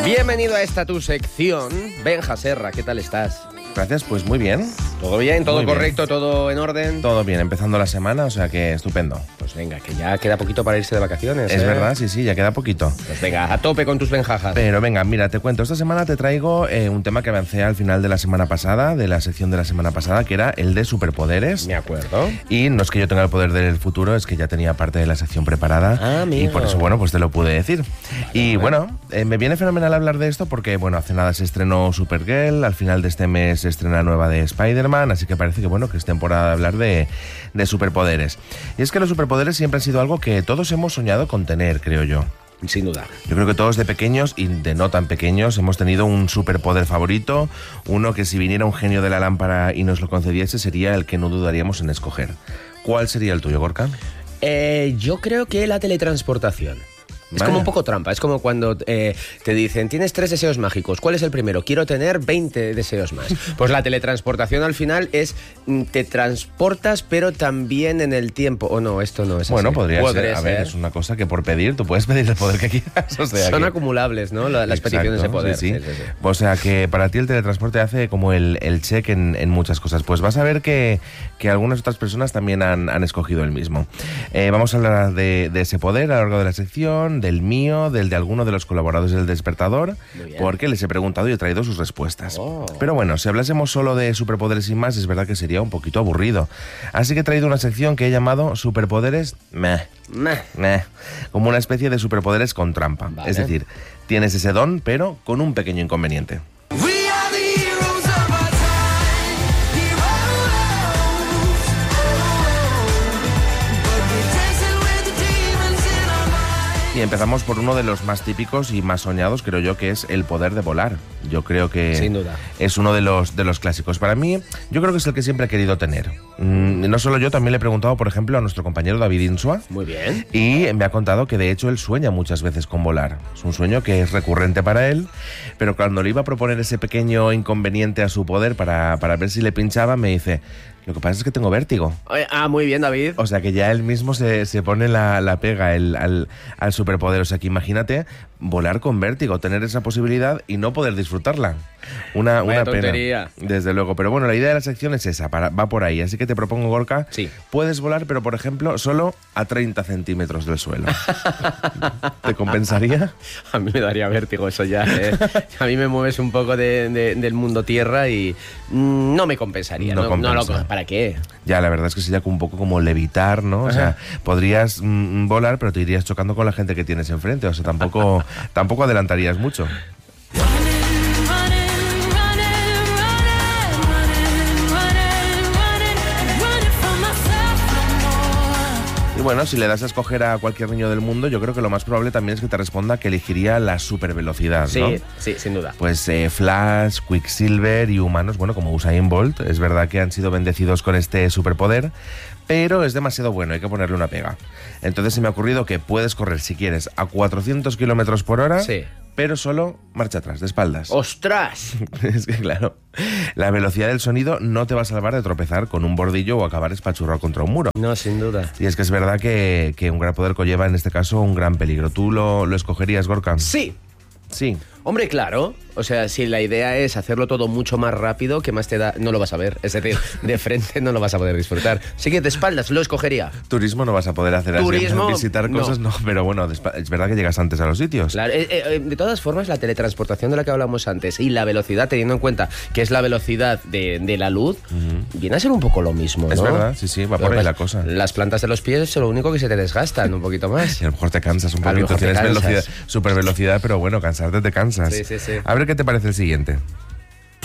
Bienvenido a esta tu sección. Benja Serra, ¿qué tal estás? Gracias, pues muy bien. ¿Todo bien? ¿Todo Muy bien. correcto? ¿Todo en orden? Todo bien, empezando la semana, o sea que estupendo. Pues venga, que ya queda poquito para irse de vacaciones. Es verdad, sí, ya queda poquito. Pues venga, a tope con tus benjajas. Pero venga, mira, te cuento, esta semana te traigo un tema que avancé al final de la semana pasada, de la sección de la semana pasada, que era el de superpoderes. Me acuerdo. Y no es que yo tenga el poder del futuro, es que ya tenía parte de la sección preparada. Ah, amigo. Y por eso, bueno, pues te lo pude decir. Y bueno, me viene fenomenal hablar de esto porque, bueno, hace nada se estrenó Supergirl, al final de este mes se estrena nueva de Spider-Man, así que parece que, bueno, que es temporada de hablar de superpoderes. Y es que los superpoderes siempre han sido algo que todos hemos soñado con tener, creo yo. Sin duda. Yo creo que todos de pequeños y de no tan pequeños hemos tenido un superpoder favorito, uno que si viniera un genio de la lámpara y nos lo concediese sería el que no dudaríamos en escoger. ¿Cuál sería el tuyo, Gorka? Yo creo que la teletransportación. Es Vaya. como un poco trampa, es como cuando te dicen, tienes 3 deseos mágicos, ¿cuál es el primero? Quiero tener 20 deseos más. Pues la teletransportación al final es, te transportas pero también en el tiempo. O no, esto no es así. Bueno, podría ser. A ver, es una cosa que por pedir, tú puedes pedir el poder que quieras. O sea, son que... acumulables, ¿no? Las Exacto, peticiones de poder. Sí. Sí. O sea que para ti el teletransporte hace como el check en muchas cosas. Pues vas a ver que algunas otras personas también han escogido el mismo. Vamos a hablar de ese poder a lo largo de la sección, del mío, del de alguno de los colaboradores del Despertador, porque les he preguntado y he traído sus respuestas. Pero bueno, si hablásemos solo de superpoderes y más, es verdad que sería un poquito aburrido. Así que he traído una sección que he llamado Superpoderes meh. Como una especie de superpoderes con trampa. Vale. Es decir, tienes ese don, pero con un pequeño inconveniente. Y empezamos por uno de los más típicos y más soñados, creo yo, que es el poder de volar. Yo creo que Sin duda. es uno de los clásicos. Para mí, yo creo que es el que siempre he querido tener. No solo yo, también le he preguntado, por ejemplo, a nuestro compañero David Insua. Muy bien. Y me ha contado que de hecho él sueña muchas veces con volar. Es un sueño que es recurrente para él, pero cuando le iba a proponer ese pequeño inconveniente a su poder para ver si le pinchaba, me dice... Lo que pasa es que tengo vértigo. Muy bien, David. O sea que ya él mismo se pone la pega al superpoder. O sea que imagínate volar con vértigo, tener esa posibilidad y no poder disfrutarla. Una tontería. pena. Desde luego. Pero bueno, la idea de la sección es esa, va por ahí. Así que te propongo, Gorka, Sí. puedes volar, pero por ejemplo, solo a 30 centímetros del suelo. ¿Te compensaría? A mí me daría vértigo eso ya. A mí me mueves un poco del mundo tierra y no me compensaría. No compensa. ¿Para qué? Ya, la verdad es que sería un poco como levitar, ¿no? O sea, podrías volar, pero te irías chocando con la gente que tienes enfrente. O sea, tampoco adelantarías mucho. Y bueno, si le das a escoger a cualquier niño del mundo, yo creo que lo más probable también es que te responda que elegiría la supervelocidad, ¿no? Sí, sin duda. Pues Flash, Quicksilver y humanos, bueno, como Usain Bolt, es verdad que han sido bendecidos con este superpoder, pero es demasiado bueno, hay que ponerle una pega. Entonces se me ha ocurrido que puedes correr, si quieres, a 400 kilómetros por hora, Sí. pero solo marcha atrás, de espaldas. ¡Ostras! Es que claro, la velocidad del sonido no te va a salvar de tropezar con un bordillo o acabar espachurrado contra un muro. No, sin duda. Y es que es verdad que un gran poder conlleva en este caso un gran peligro. ¿Tú lo escogerías, Gorka? Sí. Sí. Hombre, claro. O sea, si la idea es hacerlo todo mucho más rápido, ¿qué más te da? No lo vas a ver. Es decir, de frente no lo vas a poder disfrutar. Sí que de espaldas lo escogería. Turismo no vas a poder hacer. Turismo, así, visitar no. cosas, no. Pero bueno, es verdad que llegas antes a los sitios. Claro, de todas formas, la teletransportación de la que hablamos antes y la velocidad, teniendo en cuenta que es la velocidad de la luz, viene a ser un poco lo mismo, ¿no? Es verdad, sí, va por ahí la cosa. Las plantas de los pies son lo único que se te desgastan un poquito más. Y a lo mejor te cansas un A lo poquito. mejor te Tienes cansas. velocidad, super velocidad, pero bueno, cansarte te cansas. Sí. A ver qué te parece el siguiente.